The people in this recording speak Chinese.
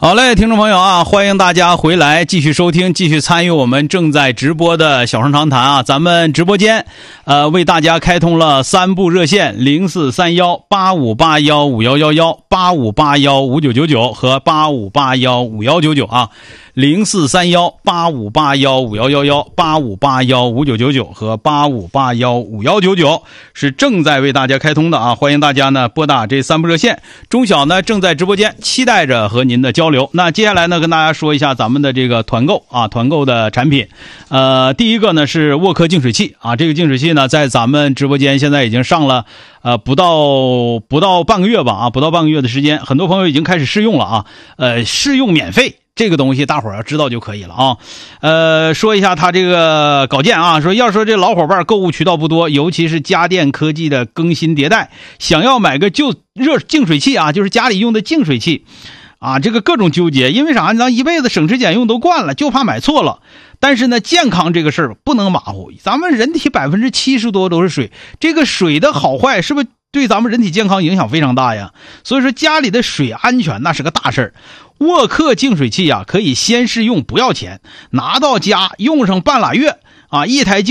好嘞，听众朋友啊，欢迎大家回来继续收听，继续参与我们正在直播的小声长谈啊。咱们直播间为大家开通了3部热线：043185815111、85815999和85815199啊。043185815111、85815999和85815199是正在为大家开通的啊，欢迎大家呢拨打这3部热线。中小呢正在直播间期待着和您的交流。那接下来呢跟大家说一下咱们的这个团购啊，团购的产品。第一个呢是沃克净水器啊，这个净水器呢在咱们直播间现在已经上了不到半个月吧啊，不到半个月的时间，很多朋友已经开始试用了啊，试用免费。这个东西大伙儿要知道就可以了啊。说一下他这个稿件啊，说要说这老伙伴购物渠道不多，尤其是家电科技的更新迭代，想要买个净水器啊，就是家里用的净水器啊，这个各种纠结，因为啥？咱一辈子省吃俭用都惯了，就怕买错了。但是呢，健康这个事儿不能马虎，咱们人体70%多都是水，这个水的好坏是不是对咱们人体健康影响非常大呀？所以说家里的水安全那是个大事儿。沃克净水器啊，可以先试用不要钱，拿到家用上半拉月啊，一台净